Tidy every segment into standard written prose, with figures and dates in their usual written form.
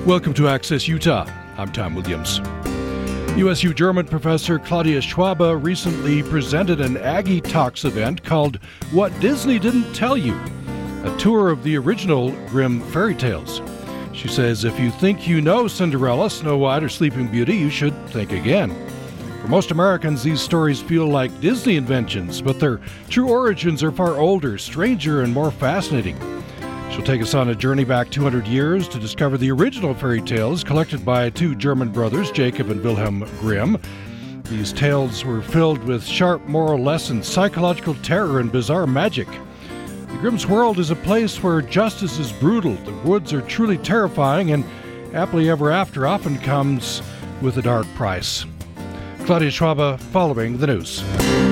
Welcome to Access Utah. I'm Tom Williams. USU German professor Claudia Schwabe recently presented an Aggie Talks event called What Disney Didn't Tell You, a tour of the original Grimm fairy tales. She says if you think you know Cinderella, Snow White, or Sleeping Beauty, you should think again. For most Americans, these stories feel like Disney inventions, but their true origins are far older, stranger, and more fascinating. She'll take us on a journey back 200 years to discover the original fairy tales collected by two German brothers, Jacob and Wilhelm Grimm. These tales were filled with sharp moral lessons, psychological terror, and bizarre magic. The Grimm's world is a place where justice is brutal, the woods are truly terrifying, and happily ever after often comes with a dark price. Claudia Schwabe following the news.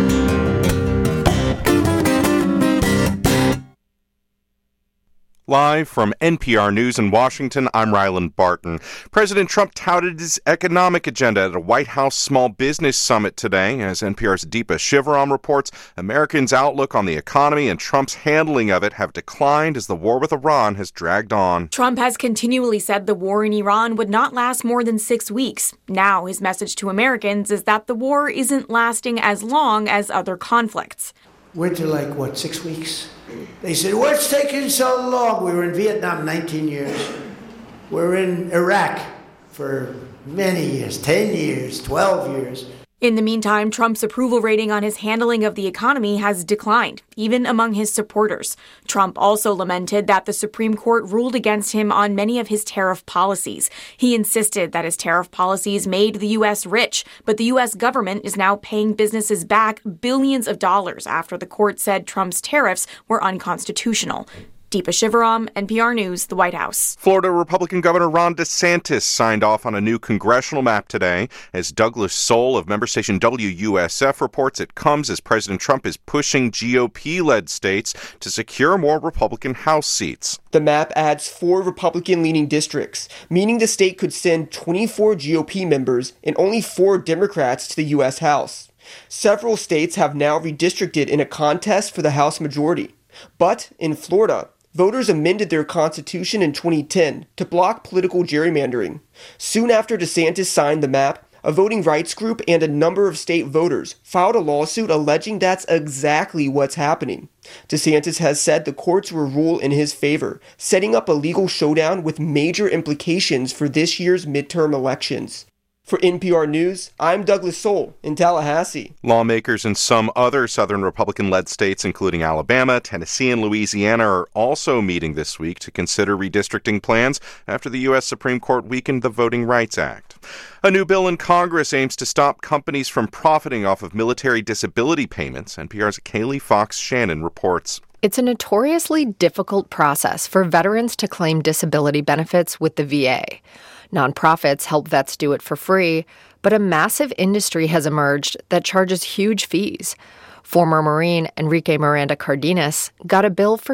Live from NPR News in Washington, I'm Ryland Barton. President Trump touted his economic agenda at a White House Small Business Summit today. As NPR's Deepa Shivaram reports, Americans' outlook on the economy and Trump's handling of it have declined as the war with Iran has dragged on. Trump has continually said the war in Iran would not last more than 6 weeks. Now his message to Americans is that the war isn't lasting as long as other conflicts. Went to 6 weeks? They said, what's taking so long? We were in Vietnam 19 years. We're in Iraq for many years, 10 years, 12 years. In the meantime, Trump's approval rating on his handling of the economy has declined, even among his supporters. Trump also lamented that the Supreme Court ruled against him on many of his tariff policies. He insisted that his tariff policies made the U.S. rich, but the U.S. government is now paying businesses back billions of dollars after the court said Trump's tariffs were unconstitutional. Deepa Shivaram, NPR News, the White House. Florida Republican Governor Ron DeSantis signed off on a new congressional map today. As Douglas Soul of member station WUSF reports, it comes as President Trump is pushing GOP-led states to secure more Republican House seats. The map adds 4 Republican-leaning districts, meaning the state could send 24 GOP members and only 4 Democrats to the U.S. House. Several states have now redistricted in a contest for the House majority. But in Florida, voters amended their constitution in 2010 to block political gerrymandering. Soon after DeSantis signed the map, a voting rights group and a number of state voters filed a lawsuit alleging that's exactly what's happening. DeSantis has said the courts will rule in his favor, setting up a legal showdown with major implications for this year's midterm elections. For NPR News, I'm Douglas Soul in Tallahassee. Lawmakers in some other Southern Republican-led states, including Alabama, Tennessee, and Louisiana, are also meeting this week to consider redistricting plans after the U.S. Supreme Court weakened the Voting Rights Act. A new bill in Congress aims to stop companies from profiting off of military disability payments. NPR's Kaylee Fox Shannon reports. It's a notoriously difficult process for veterans to claim disability benefits with the VA. Nonprofits help vets do it for free, but a massive industry has emerged that charges huge fees. Former Marine Enrique Miranda Cardenas got a bill for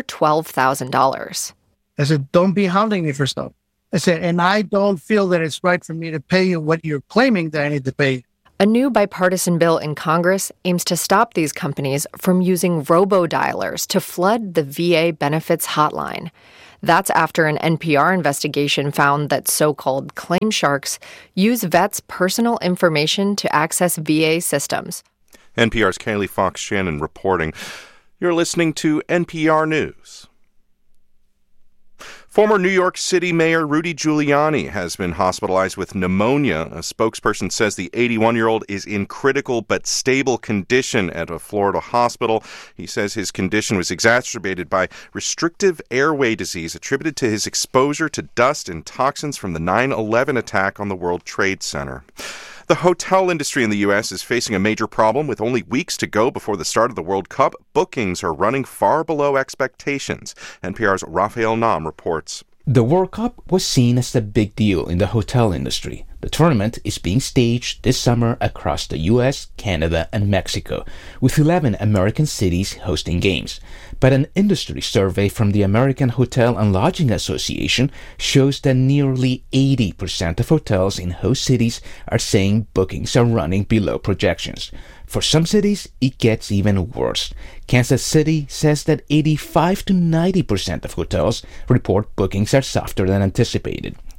$12,000. I said, don't be hounding me for stuff. I said, and I don't feel that it's right for me to pay you what you're claiming that I need to pay. A new bipartisan bill in Congress aims to stop these companies from using robo-dialers to flood the VA benefits hotline. That's after an NPR investigation found that so-called claim sharks use vets' personal information to access VA systems. NPR's Kaylee Fox Shannon reporting. You're listening to NPR News. Former New York City Mayor Rudy Giuliani has been hospitalized with pneumonia. A spokesperson says the 81-year-old is in critical but stable condition at a Florida hospital. He says his condition was exacerbated by restrictive airway disease attributed to his exposure to dust and toxins from the 9/11 attack on the World Trade Center. The hotel industry in the U.S. is facing a major problem. With only weeks to go before the start of the World Cup, bookings are running far below expectations. NPR's Raphael Nam reports. The World Cup was seen as a big deal in the hotel industry. The tournament is being staged this summer across the U.S., Canada, and Mexico, with 11 American cities hosting games. But an industry survey from the American Hotel and Lodging Association shows that nearly 80% of hotels in host cities are saying bookings are running below projections. For some cities, it gets even worse. Kansas City says that 85 to 90% of hotels report bookings are softer than anticipated.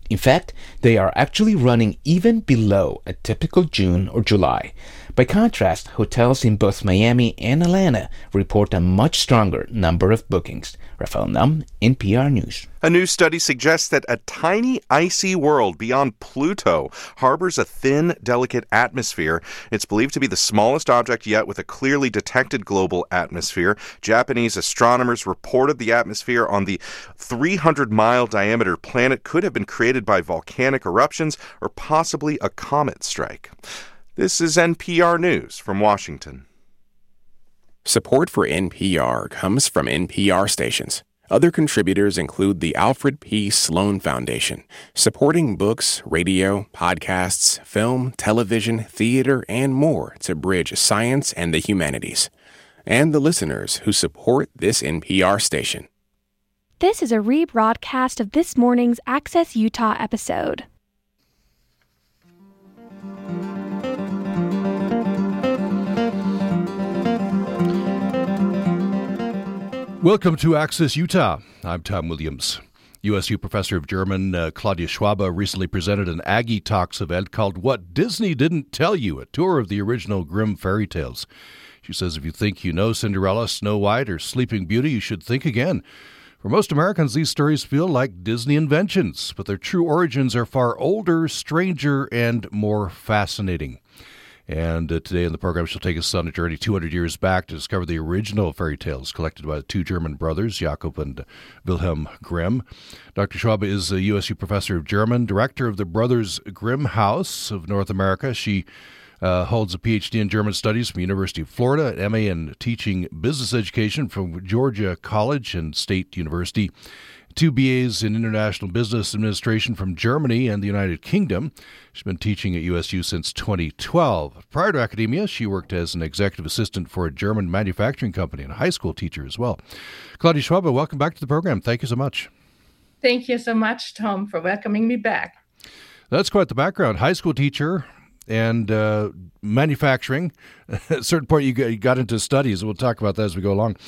In fact, they are actually running even below a typical June or July. By contrast, hotels in both Miami and Atlanta report a much stronger number of bookings. Rafael Nam, NPR News. A new study suggests that a tiny icy world beyond Pluto harbors a thin, delicate atmosphere. It's believed to be the smallest object yet with a clearly detected global atmosphere. Japanese astronomers reported the atmosphere on the 300-mile diameter planet could have been created by volcanic eruptions or possibly a comet strike. This is NPR News from Washington. Support for NPR comes from NPR stations. Other contributors include the Alfred P. Sloan Foundation, supporting books, radio, podcasts, film, television, theater, and more to bridge science and the humanities. And the listeners who support this NPR station. This is a rebroadcast of this morning's Access Utah episode. Welcome to Access Utah. I'm Tom Williams. USU professor of German Claudia Schwabe recently presented an Aggie Talks event called What Disney Didn't Tell You, a tour of the original Grimm fairy tales. She says if you think you know Cinderella, Snow White, or Sleeping Beauty, you should think again. For most Americans, these stories feel like Disney inventions, but their true origins are far older, stranger, and more fascinating. And today in the program, she'll take us on a journey 200 years back to discover the original fairy tales collected by the two German brothers, Jakob and Wilhelm Grimm. Dr. Schwabe is a USU professor of German, director of the Brothers Grimm House of North America. She holds a PhD in German Studies from the University of Florida, an MA in Teaching Business Education from Georgia College and State University, 2 BAs in International Business Administration from Germany and the United Kingdom. She's been teaching at USU since 2012. Prior to academia, she worked as an executive assistant for a German manufacturing company and a high school teacher as well. Claudia Schwabe, welcome back to the program. Thank you so much. Thank you so much, Tom, for welcoming me back. That's quite the background. High school teacher and manufacturing. At a certain point, you got into studies. We'll talk about that as we go along.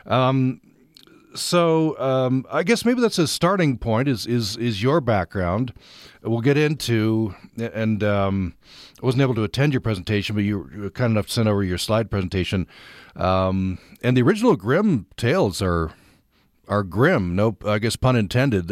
So I guess maybe that's a starting point is your background. We'll get into, and I wasn't able to attend your presentation, but you were kind enough to send over your slide presentation. And the original Grimm tales are grim, no, I guess pun intended.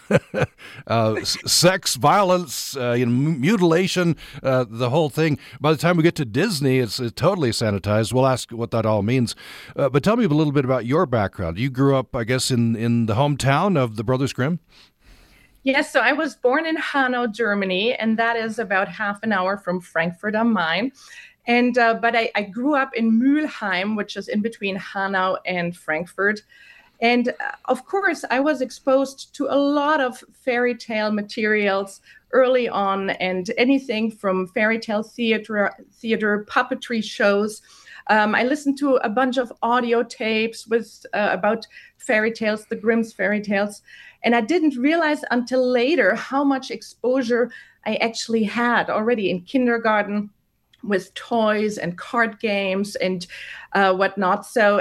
Sex, violence, mutilation, the whole thing. By the time we get to Disney, it's totally sanitized. We'll ask what that all means. But tell me a little bit about your background. You grew up, I guess, in the hometown of the Brothers Grimm? Yes, so I was born in Hanau, Germany, and that is about half an hour from Frankfurt am Main. And but I grew up in Mülheim, which is in between Hanau and Frankfurt. And of course, I was exposed to a lot of fairy tale materials early on, and anything from fairy tale theater, puppetry shows. I listened to a bunch of audio tapes with about fairy tales, the Grimm's fairy tales, and I didn't realize until later how much exposure I actually had already in kindergarten with toys and card games and whatnot. So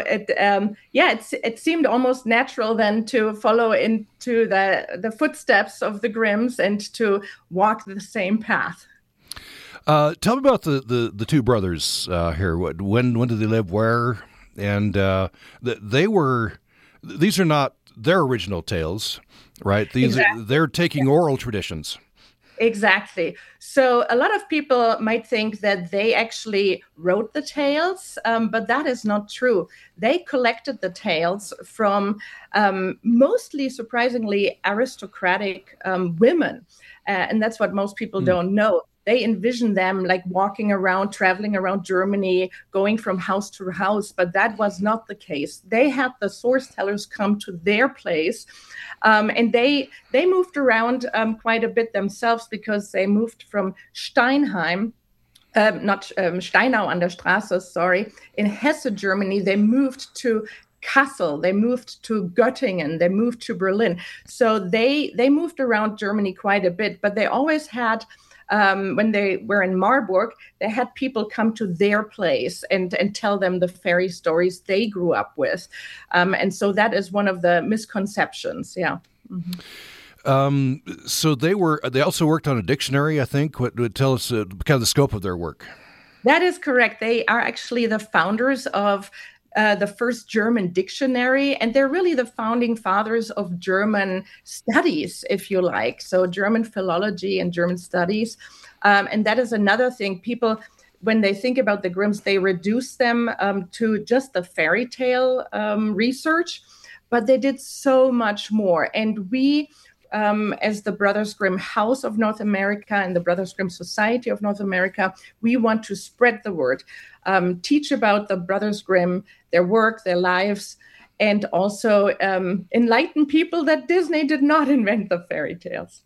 it seemed almost natural then to follow into the footsteps of the Grimms and to walk the same path. Tell me about the two brothers here. When did they live? Where? And these are not their original tales, right? They're taking oral traditions. Exactly. So a lot of people might think that they actually wrote the tales, but that is not true. They collected the tales from mostly, surprisingly, aristocratic women. And that's what most people don't know. They envision them like walking around, traveling around Germany, going from house to house, but that was not the case. They had the source tellers come to their place, and they moved around quite a bit themselves because they moved from Steinheim, not Steinau an der Straße, sorry, in Hesse, Germany. They moved to Kassel, they moved to Göttingen, they moved to Berlin. So they moved around Germany quite a bit, but they always had when they were in Marburg, they had people come to their place and tell them the fairy stories they grew up with. And so that is one of the misconceptions. Yeah. So they also worked on a dictionary, I think. What would tell us kind of the scope of their work? That is correct. They are actually the founders of the first German dictionary, and they're really the founding fathers of German studies, if you like. So German philology and German studies. And that is another thing. People, when they think about the Grimms, they reduce them to just the fairy tale research, but they did so much more. And we, as the Brothers Grimm House of North America and the Brothers Grimm Society of North America, we want to spread the word, teach about the Brothers Grimm, their work, their lives, and also enlighten people that Disney did not invent the fairy tales.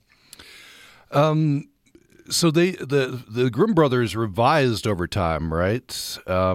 So the Grimm brothers revised over time, right?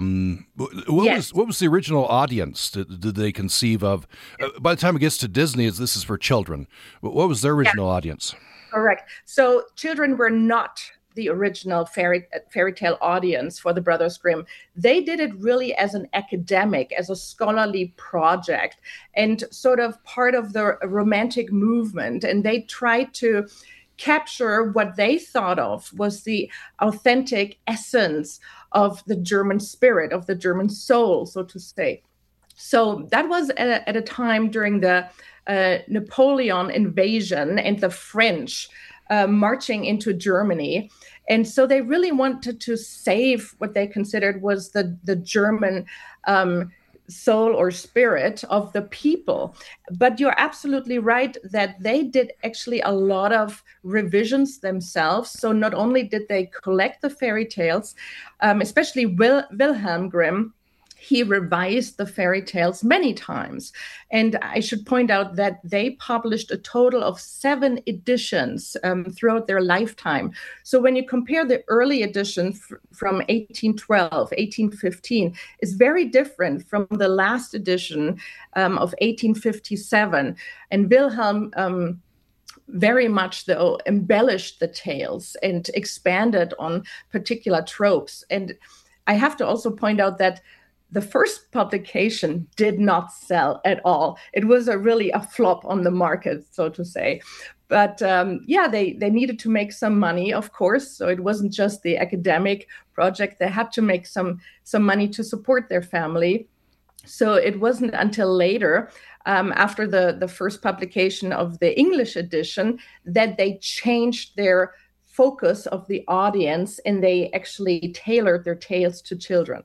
Yes. What was the original audience? Did they conceive of? By the time it gets to Disney, this is for children. What was their original audience? Correct. So children were not the original fairy tale audience for the Brothers Grimm. They did it really as an academic, as a scholarly project, and sort of part of the Romantic movement. And they tried to capture what they thought of was the authentic essence of the German spirit, of the German soul, so to say. So that was at a time during the Napoleon invasion and the French marching into Germany. And so they really wanted to save what they considered was the German soul or spirit of the people. But you're absolutely right that they did actually a lot of revisions themselves. So not only did they collect the fairy tales, especially Wilhelm Grimm, he revised the fairy tales many times. And I should point out that they published a total of 7 editions throughout their lifetime. So when you compare the early edition from 1812, 1815, is very different from the last edition of 1857. And Wilhelm very much, though, embellished the tales and expanded on particular tropes. And I have to also point out that the first publication did not sell at all. It was really a flop on the market, so to say. But they needed to make some money, of course. So it wasn't just the academic project. They had to make some money to support their family. So it wasn't until later, after the first publication of the English edition, that they changed their focus of the audience and they actually tailored their tales to children.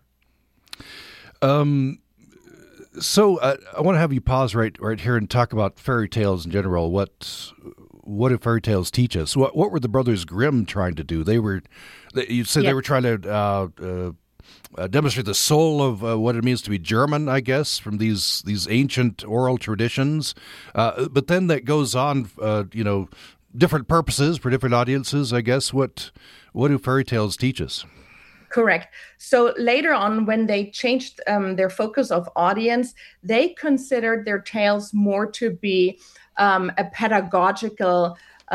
So I want to have you pause right here and talk about fairy tales in general. What do fairy tales teach us? What were the Brothers Grimm trying to do? They were trying to demonstrate the soul of what it means to be German, I guess, from these ancient oral traditions. But then that goes on, different purposes for different audiences, I guess. What do fairy tales teach us? Correct. So later on, when they changed their focus of audience, they considered their tales more to be a pedagogical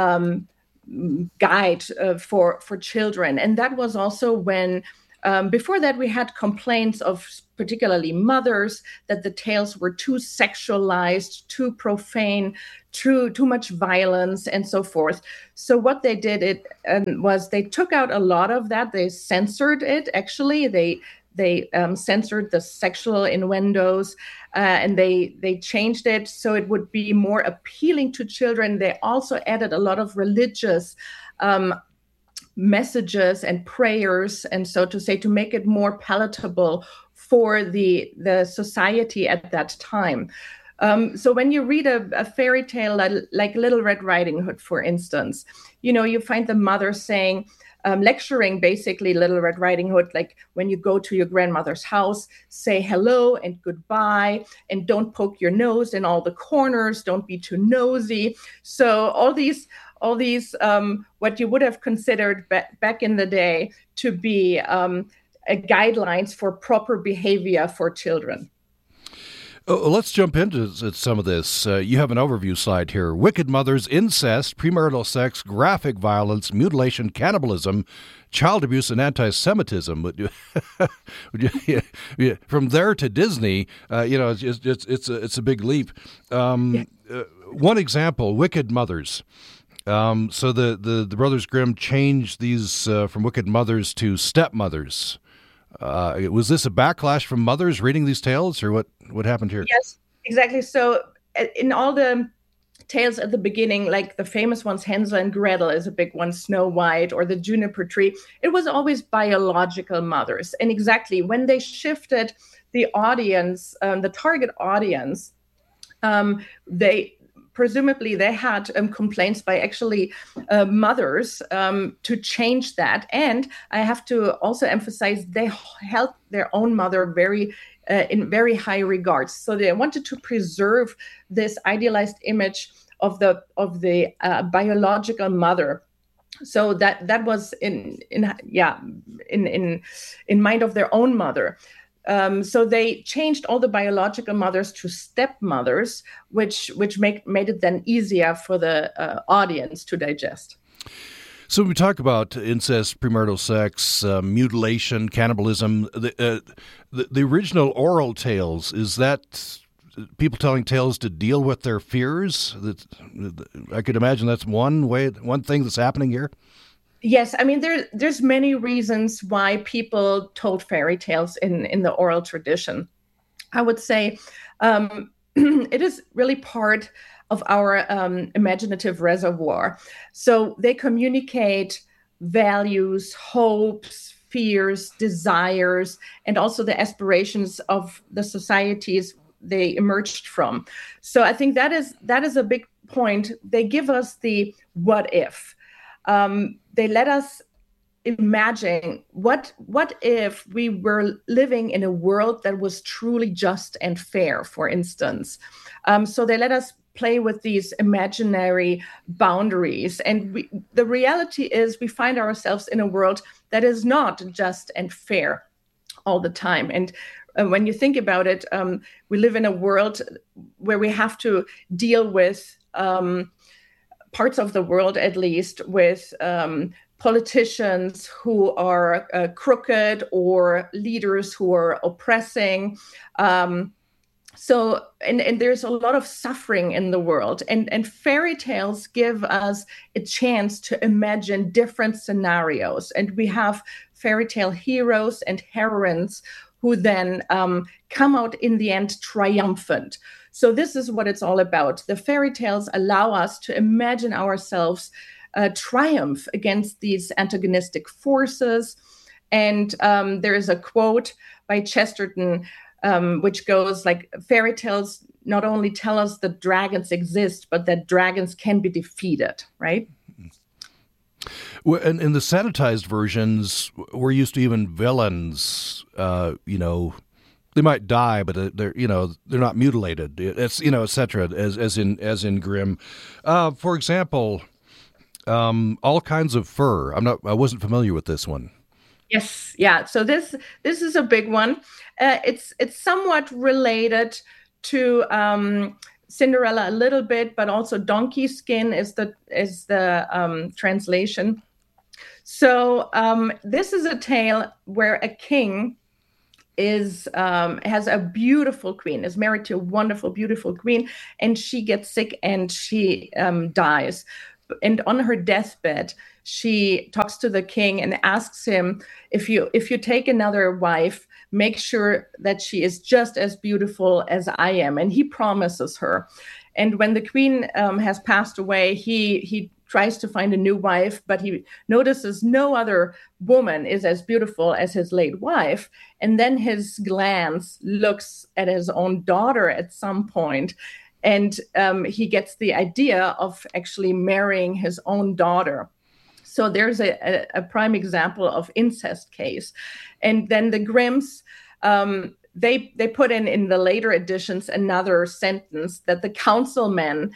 guide for children. And that was also when, before that, we had complaints of particularly mothers that the tales were too sexualized, too profane, too much violence, and so forth. So what they did was they took out a lot of that. They censored it. Actually, they censored the sexual innuendos, and they changed it so it would be more appealing to children. They also added a lot of religious messages and prayers, and so to say, to make it more palatable for the society at that time. So when you read a fairy tale like Little Red Riding Hood, for instance, you find the mother saying, lecturing basically Little Red Riding Hood, like when you go to your grandmother's house, say hello and goodbye, and don't poke your nose in all the corners, don't be too nosy. So all these what you would have considered back in the day to be guidelines for proper behavior for children. Let's jump into some of this. You have an overview slide here. Wicked mothers, incest, premarital sex, graphic violence, mutilation, cannibalism, child abuse, and anti-Semitism. From there to Disney, it's a big leap. One example, Wicked Mothers. So the Brothers Grimm changed these from wicked mothers to stepmothers. Was this a backlash from mothers reading these tales, or what happened here? Yes, exactly. So in all the tales at the beginning, like the famous ones, Hansel and Gretel is a big one, Snow White, or the Juniper Tree, it was always biological mothers. And exactly when they shifted the audience, the target audience, presumably they had complaints by actually mothers to change that. And I have to also emphasize they held their own mother in very high regards. So they wanted to preserve this idealized image of the biological mother. So that was in mind of their own mother. So they changed all the biological mothers to stepmothers, which made it then easier for the audience to digest. So when we talk about incest, premarital sex, mutilation, cannibalism, the original oral tales, is that people telling tales to deal with their fears? I could imagine that's one thing that's happening here. Yes, I mean, there's many reasons why people told fairy tales in the oral tradition. I would say it is really part of our imaginative reservoir. So they communicate values, hopes, fears, desires, and also the aspirations of the societies they emerged from. So I think that is a big point. They give us the what if. They let us imagine what if we were living in a world that was truly just and fair, for instance. So they let us play with these imaginary boundaries. And the reality is we find ourselves in a world that is not just and fair all the time. And when you think about it, we live in a world where we have to deal with parts of the world, at least, with politicians who are crooked or leaders who are oppressing. So there's a lot of suffering in the world. And fairy tales give us a chance to imagine different scenarios. And we have fairy tale heroes and heroines who then come out in the end triumphant. So this is what it's all about. The fairy tales allow us to imagine ourselves triumph against these antagonistic forces. And there is a quote by Chesterton, which goes like, fairy tales not only tell us that dragons exist, but that dragons can be defeated, right? Well, and in the sanitized versions, we're used to even villains, they might die, but they're not mutilated. It's et cetera, as in Grimm. For example, all kinds of fur. I wasn't familiar with this one. Yes, yeah. So this is a big one. It's somewhat related to Cinderella a little bit, but also donkey skin is the translation. So this is a tale where a king has a beautiful queen, is married to a wonderful, beautiful queen, and she gets sick and she dies. And on her deathbed, she talks to the king and asks him, if you take another wife, make sure that she is just as beautiful as I am. And he promises her. And when the queen has passed away, he tries to find a new wife, but he notices no other woman is as beautiful as his late wife. And then his glance looks at his own daughter at some point, and he gets the idea of actually marrying his own daughter. So there's a prime example of incest case. And then the Grimms, they put in the later editions another sentence that the councilmen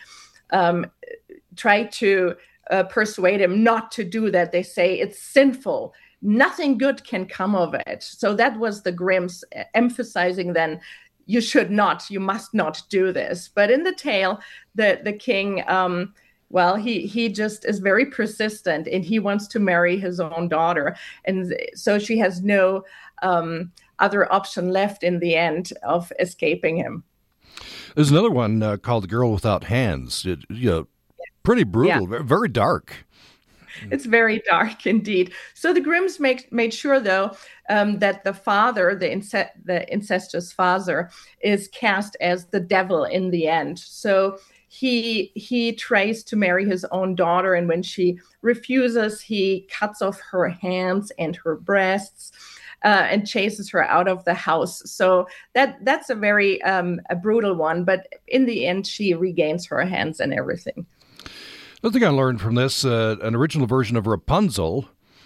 try to persuade him not to do that. They say it's sinful. Nothing good can come of it. So that was the Grimms emphasizing then, you must not do this. But in the tale, the king, he just is very persistent, and he wants to marry his own daughter. And so she has no other option left in the end of escaping him. There's another one called The Girl Without Hands. Pretty brutal, very dark. It's very dark indeed. So the Grimms made sure, though, that the father, the incestuous father, is cast as the devil in the end. So he tries to marry his own daughter, and when she refuses, he cuts off her hands and her breasts and chases her out of the house. So that's a very a brutal one. But in the end, she regains her hands and everything. Another thing I learned from this, an original version of Rapunzel.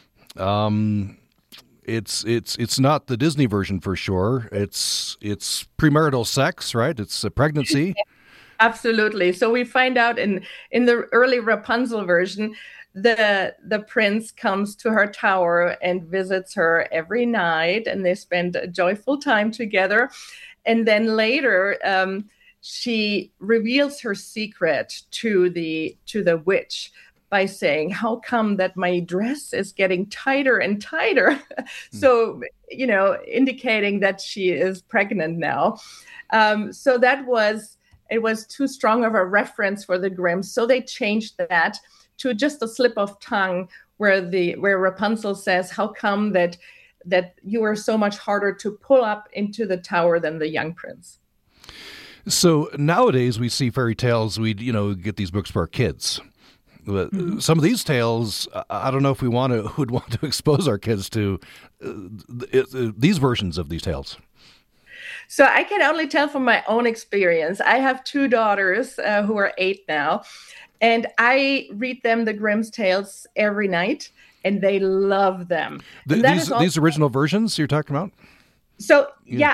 It's not the Disney version for sure. It's premarital sex, right? It's a pregnancy. Absolutely. So we find out in the early Rapunzel version, the prince comes to her tower and visits her every night, and they spend a joyful time together. And then later, she reveals her secret to the witch by saying, "How come that my dress is getting tighter and tighter?" So, indicating that she is pregnant now. So it was too strong of a reference for the Grimms. So they changed that to just a slip of tongue where Rapunzel says, "How come that you are so much harder to pull up into the tower than the young prince?" So nowadays we see fairy tales, we get these books for our kids. But some of these tales, I don't know if we would want to expose our kids to these versions of these tales. So I can only tell from my own experience. I have two daughters who are 8 now, and I read them the Grimm's tales every night, and they love them. These original versions you're talking about? So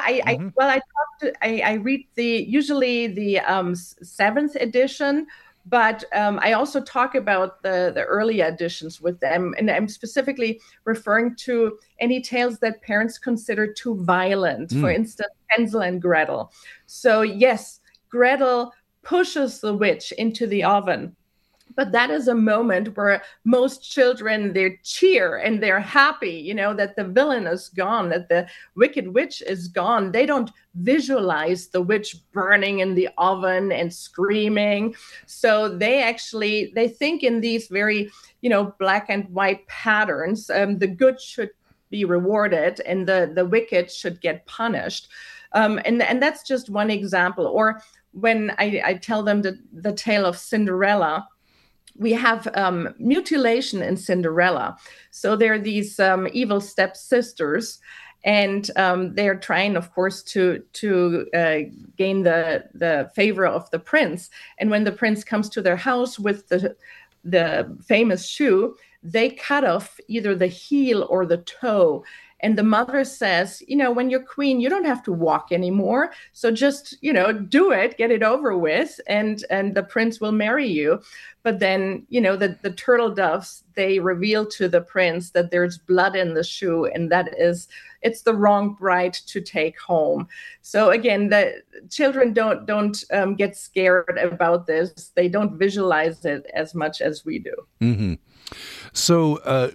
I read usually the 7th edition, but I also talk about the early editions with them, and I'm specifically referring to any tales that parents consider too violent. For instance, Hansel and Gretel. So yes, Gretel pushes the witch into the oven. But that is a moment where most children, they cheer and they're happy, that the villain is gone, that the wicked witch is gone. They don't visualize the witch burning in the oven and screaming. So they think in these very, black and white patterns. The good should be rewarded and the wicked should get punished. And that's just one example. Or when I tell them the tale of Cinderella, we have mutilation in Cinderella. So there are these evil stepsisters, and they're trying, of course, to gain the favor of the prince. And when the prince comes to their house with the famous shoe, they cut off either the heel or the toe. And the mother says, when you're queen, you don't have to walk anymore. So just, do it, get it over with, and the prince will marry you. But then, the turtle doves, they reveal to the prince that there's blood in the shoe, and it's the wrong bride to take home. So again, the children don't get scared about this. They don't visualize it as much as we do. Mm-hmm. So,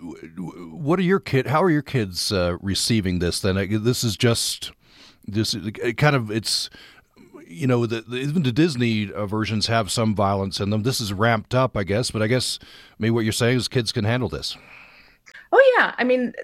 how are your kids receiving this then? This is just kind of, it's, even the Disney versions have some violence in them. This is ramped up, I guess, but I guess maybe what you're saying is kids can handle this. Oh, yeah.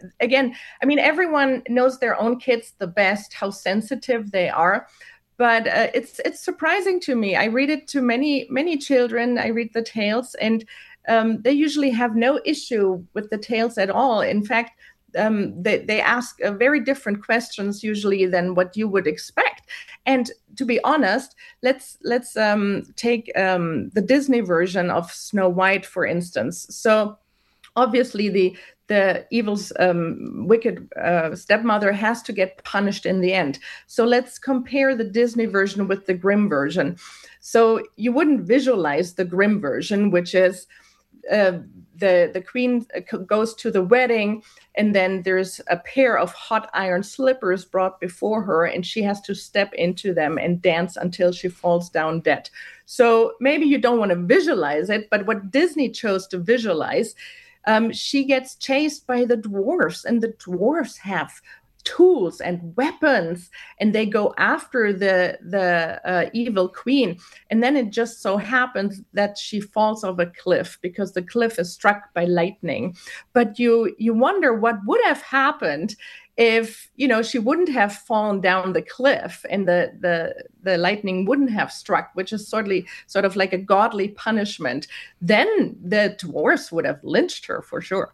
Everyone knows their own kids the best, how sensitive they are. But it's surprising to me. I read it to many, many children. I read the tales, and they usually have no issue with the tales at all. In fact, they ask very different questions usually than what you would expect. And to be honest, let's take the Disney version of Snow White, for instance. So obviously the evil, wicked stepmother has to get punished in the end. So let's compare the Disney version with the Grimm version. So you wouldn't visualize the Grimm version, which is the queen goes to the wedding, and then there's a pair of hot iron slippers brought before her, and she has to step into them and dance until she falls down dead. So maybe you don't want to visualize it, but what Disney chose to visualize, she gets chased by the dwarfs, and the dwarfs have tools and weapons, and they go after the evil queen. And then it just so happens that she falls off a cliff because the cliff is struck by lightning. But you wonder what would have happened if, she wouldn't have fallen down the cliff and the lightning wouldn't have struck, which is sort of like a godly punishment. Then the dwarfs would have lynched her for sure.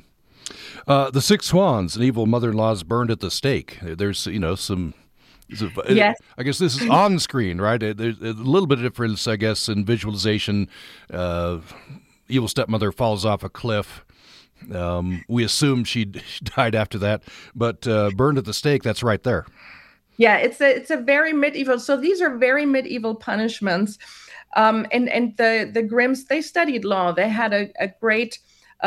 The Six Swans, an evil mother-in-law is burned at the stake. There's, some... Yes. I guess this is on screen, right? There's a little bit of difference, I guess, in visualization. Evil stepmother falls off a cliff. We assume she died after that, but burned at the stake, that's right there. Yeah, it's a very medieval. So these are very medieval punishments. And the Grimms, they studied law. They had a great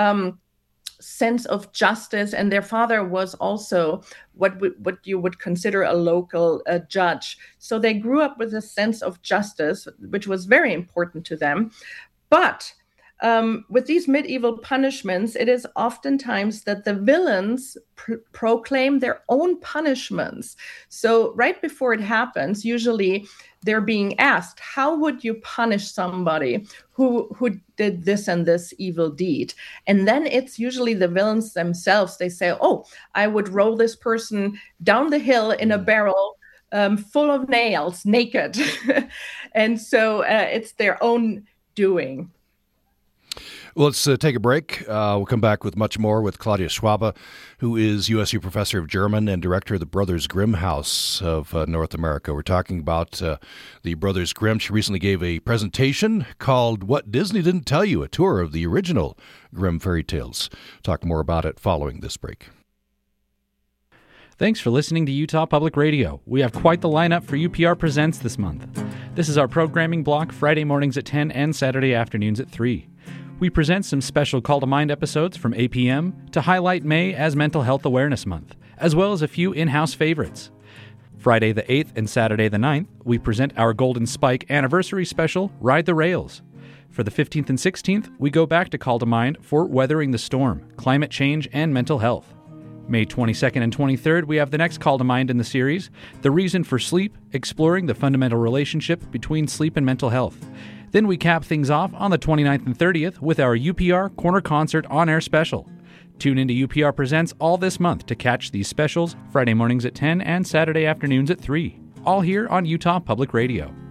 sense of justice, and their father was also what you would consider a local judge. So they grew up with a sense of justice, which was very important to them. But with these medieval punishments, it is oftentimes that the villains proclaim their own punishments. So right before it happens, usually they're being asked, how would you punish somebody who did this and this evil deed? And then it's usually the villains themselves. They say, oh, I would roll this person down the hill in a barrel full of nails, naked. And so it's their own doing. Well, let's take a break. We'll come back with much more with Claudia Schwabe, who is USU Professor of German and Director of the Brothers Grimm House of North America. We're talking about the Brothers Grimm. She recently gave a presentation called What Disney Didn't Tell You, a tour of the original Grimm fairy tales. Talk more about it following this break. Thanks for listening to Utah Public Radio. We have quite the lineup for UPR Presents this month. This is our programming block, Friday mornings at 10 and Saturday afternoons at 3. We present some special Call to Mind episodes from APM to highlight May as Mental Health Awareness Month, as well as a few in-house favorites. Friday the 8th and Saturday the 9th, we present our Golden Spike anniversary special, Ride the Rails. For the 15th and 16th, we go back to Call to Mind for Weathering the Storm, Climate Change, and Mental Health. May 22nd and 23rd, we have the next Call to Mind in the series, The Reason for Sleep, exploring the fundamental relationship between sleep and mental health. Then we cap things off on the 29th and 30th with our UPR Corner Concert on-air special. Tune into UPR Presents all this month to catch these specials Friday mornings at 10 and Saturday afternoons at 3, all here on Utah Public Radio.